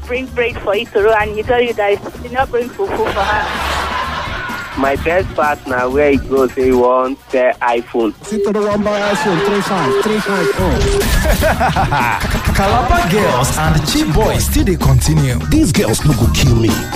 bring bread for Itoro and he tell you that he did not bring fufu for her. My best partner, where he goes, he wants the iPhone. Sit to the one by iPhone 3 times. Calabar girls and cheap boys still they continue. These girls no go kill me.